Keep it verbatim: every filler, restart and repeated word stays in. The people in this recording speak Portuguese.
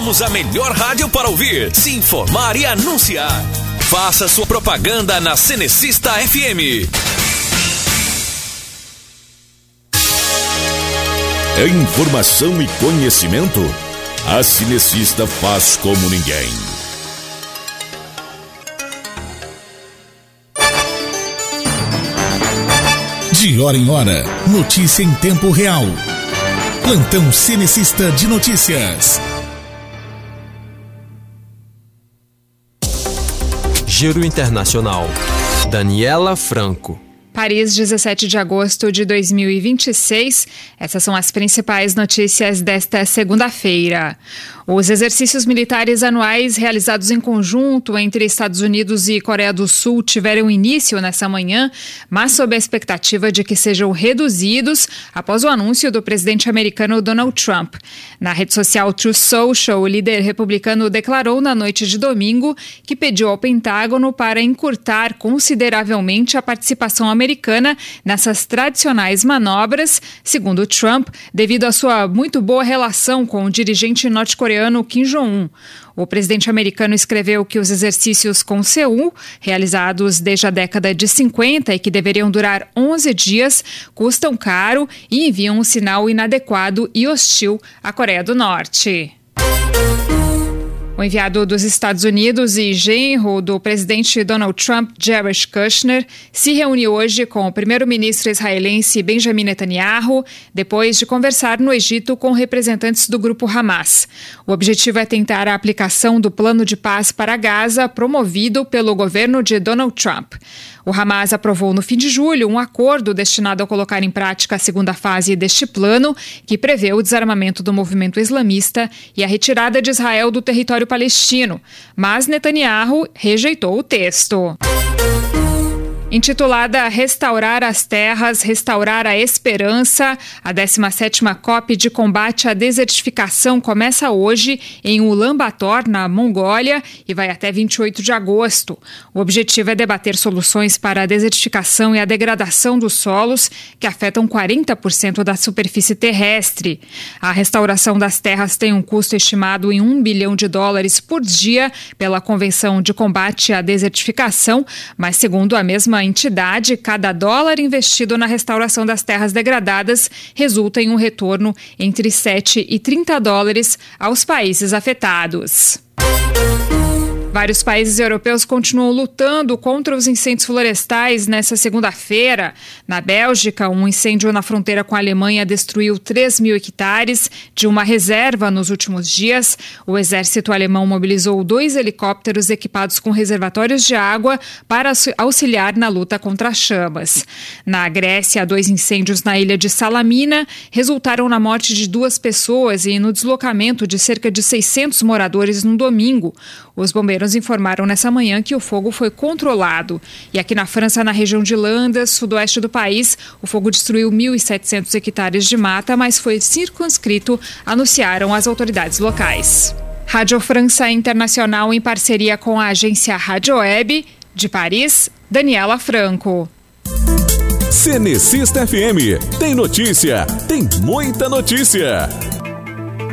somos a melhor rádio para ouvir, se informar e anunciar. Faça sua propaganda na Cenecista F M. É informação e conhecimento? A Cenecista faz como ninguém. De hora em hora, notícia em tempo real. Plantão Cenecista de Notícias. Giro Internacional. Daniela Franco. Paris, dezessete de agosto de dois mil e vinte e seis. Essas são as principais notícias desta segunda-feira. Os exercícios militares anuais realizados em conjunto entre Estados Unidos e Coreia do Sul tiveram início nessa manhã, mas sob a expectativa de que sejam reduzidos após o anúncio do presidente americano Donald Trump. Na rede social Truth Social, o líder republicano declarou na noite de domingo que pediu ao Pentágono para encurtar consideravelmente a participação americana nessas tradicionais manobras, segundo Trump, devido à sua muito boa relação com o dirigente norte-coreano Kim Jong-un. O presidente americano escreveu que os exercícios com Seul, realizados desde a década de cinquenta e que deveriam durar onze dias, custam caro e enviam um sinal inadequado e hostil à Coreia do Norte. O enviado dos Estados Unidos e genro do presidente Donald Trump, Jared Kushner, se reuniu hoje com o primeiro-ministro israelense Benjamin Netanyahu, depois de conversar no Egito com representantes do grupo Hamas. O objetivo é tentar a aplicação do plano de paz para Gaza promovido pelo governo de Donald Trump. O Hamas aprovou no fim de julho um acordo destinado a colocar em prática a segunda fase deste plano, que prevê o desarmamento do movimento islamista e a retirada de Israel do território palestino, mas Netanyahu rejeitou o texto. Intitulada Restaurar as Terras, Restaurar a Esperança, a décima sétima COP de combate à desertificação começa hoje em Ulaanbaatar, na Mongólia, e vai até vinte e oito de agosto. O objetivo é debater soluções para a desertificação e a degradação dos solos, que afetam quarenta por cento da superfície terrestre. A restauração das terras tem um custo estimado em um bilhão de dólares por dia pela Convenção de Combate à Desertificação, mas segundo a mesma entidade, cada dólar investido na restauração das terras degradadas resulta em um retorno entre sete e trinta dólares aos países afetados. Vários países europeus continuam lutando contra os incêndios florestais nesta segunda-feira. Na Bélgica, um incêndio na fronteira com a Alemanha destruiu três mil hectares de uma reserva nos últimos dias. O exército alemão mobilizou dois helicópteros equipados com reservatórios de água para auxiliar na luta contra as chamas. Na Grécia, dois incêndios na ilha de Salamina resultaram na morte de duas pessoas e no deslocamento de cerca de seiscentos moradores no domingo. Os bombeiros informaram nessa manhã que o fogo foi controlado. E aqui na França, na região de Landes, sudoeste do país, o fogo destruiu mil e setecentos hectares de mata, mas foi circunscrito, anunciaram as autoridades locais. Rádio França Internacional em parceria com a agência Rádio Web, de Paris, Daniela Franco. Cenecista F M, tem notícia, tem muita notícia.